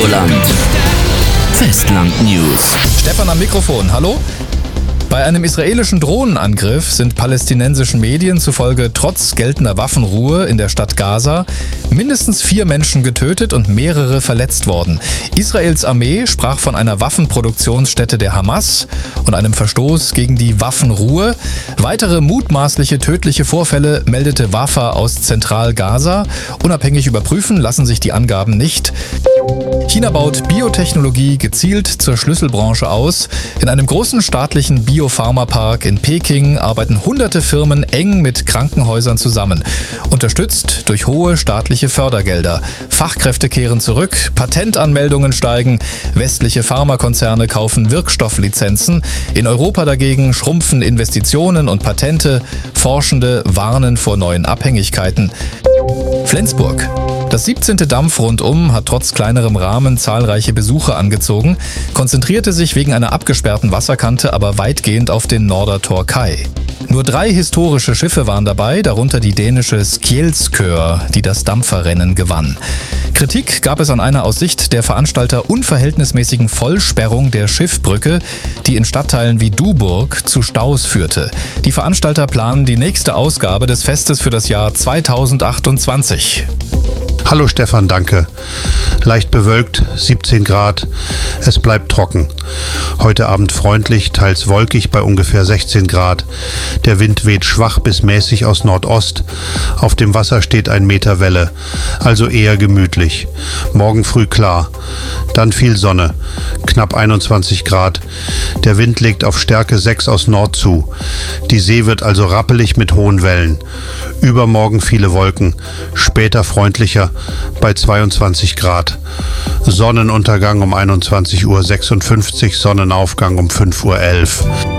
Radioland. Festland News. Stefan am Mikrofon, hallo? Bei einem israelischen Drohnenangriff sind palästinensischen Medien zufolge trotz geltender Waffenruhe in der Stadt Gaza mindestens 4 Menschen getötet und mehrere verletzt worden. Israels Armee sprach von einer Waffenproduktionsstätte der Hamas und einem Verstoß gegen die Waffenruhe. Weitere mutmaßliche tödliche Vorfälle meldete Wafa aus Zentral-Gaza. Unabhängig überprüfen lassen sich die Angaben nicht. China baut Biotechnologie gezielt zur Schlüsselbranche aus. In einem großen staatlichen Biopharmapark in Peking arbeiten hunderte Firmen eng mit Krankenhäusern zusammen, unterstützt durch hohe staatliche Fördergelder. Fachkräfte kehren zurück, Patentanmeldungen steigen, westliche Pharmakonzerne kaufen Wirkstofflizenzen. In Europa dagegen schrumpfen Investitionen und Patente. Forschende warnen vor neuen Abhängigkeiten. Flensburg. Das 17. Dampf rundum hat trotz kleinerem Rahmen zahlreiche Besucher angezogen, konzentrierte sich wegen einer abgesperrten Wasserkante aber weitgehend auf den Nordertor Kai. Nur 3 historische Schiffe waren dabei, darunter die dänische Skjelskør, die das Dampferrennen gewann. Kritik gab es an einer aus Sicht der Veranstalter unverhältnismäßigen Vollsperrung der Schiffbrücke, die in Stadtteilen wie Duburg zu Staus führte. Die Veranstalter planen die nächste Ausgabe des Festes für das Jahr 2028. Hallo Stefan, danke. Leicht bewölkt, 17 Grad. Es bleibt trocken. Heute Abend freundlich, teils wolkig bei ungefähr 16 Grad. Der Wind weht schwach bis mäßig aus Nordost. Auf dem Wasser steht 1 Meter Welle, also eher gemütlich. Morgen früh klar. Dann viel Sonne, knapp 21 Grad. Der Wind legt auf Stärke 6 aus Nord zu. Die See wird also rappelig mit hohen Wellen. Übermorgen viele Wolken, später freundlicher bei 22 Grad. Sonnenuntergang um 21:56 Uhr, Sonnenaufgang um 5:11 Uhr.